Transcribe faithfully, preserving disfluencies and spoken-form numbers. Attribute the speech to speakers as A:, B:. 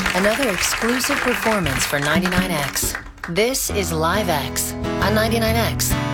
A: Another exclusive performance for ninety-nine X. This is Live X on ninety-nine X.